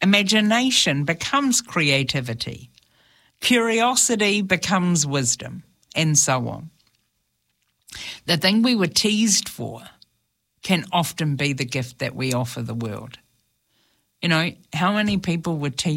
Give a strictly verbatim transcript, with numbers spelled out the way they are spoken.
Imagination becomes creativity. Curiosity becomes wisdom, and so on. The thing we were teased for can often be the gift that we offer the world. You know, how many people were teased